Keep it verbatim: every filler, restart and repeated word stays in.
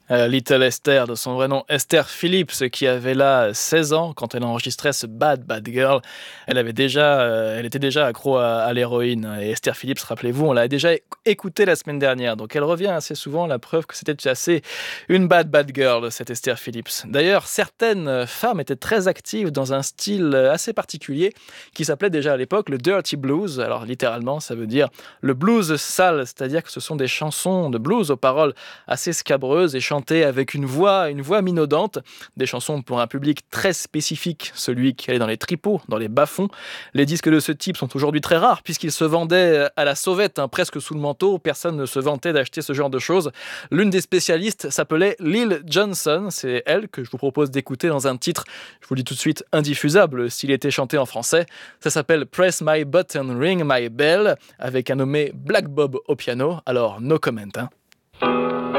Euh, Little Esther, de son vrai nom Esther Phillips, qui avait là seize ans quand elle enregistrait ce Bad Bad Girl. Elle avait déjà, euh, elle était déjà accro à, à l'héroïne. Et Esther Phillips, rappelez-vous, on l'a déjà éc- écoutée la semaine dernière. Donc elle revient assez souvent, la preuve que c'était assez une Bad Bad Girl, cette Esther Phillips. D'ailleurs, certaines femmes étaient très actives dans un style assez particulier qui s'appelait déjà à l'époque le Dirty Blues. Alors littéralement, ça veut dire le blues sale, c'est-à-dire que ce sont des chansons de blues aux paroles assez scabreuses et chantées avec une voix, une voix minaudante. Des chansons pour un public très spécifique, celui qui allait dans les tripots, dans les bas-fonds. Les disques de ce type sont aujourd'hui très rares puisqu'ils se vendaient à la sauvette, hein, presque sous le manteau. Personne ne se vantait d'acheter ce genre de choses. L'une des spécialistes s'appelait Lil Johnson. C'est elle que je vous propose d'écouter dans un titre, je vous le dis tout de suite, indiffusable s'il était chanté en français. Ça s'appelle Press My Button, Ring My Bell, avec un nommé Black Bob au piano. Alors, no comment, hein.